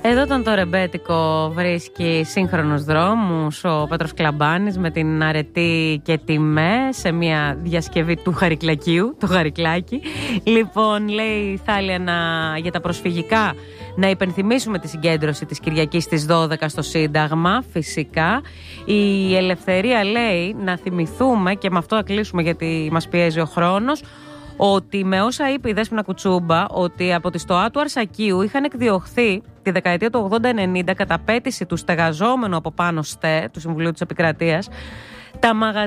Εδώ τον το ρεμπέτικο βρίσκει σύγχρονους δρόμους ο Πέτρος Κλαμπάνης με την αρετή και τιμέ σε μια διασκευή του Χαρικλακίου, το Χαρικλάκι. Λοιπόν, λέει η Θάλια για τα προσφυγικά να υπενθυμίσουμε τη συγκέντρωση της Κυριακής στις 12 στο Σύνταγμα, φυσικά. Η Ελευθερία λέει να θυμηθούμε, και με αυτό θα κλείσουμε γιατί μας πιέζει ο χρόνος, ότι με όσα είπε η Δέσποινα Κουτσούμπα, ότι από τη ΣΤΟΑ του Αρσακίου είχαν εκδιωχθεί τη δεκαετία του 80-90 κατά πέτηση του στεγαζόμενου από πάνω ΣΤΕ, του Συμβουλίου της Επικρατείας, τα μαγαζιά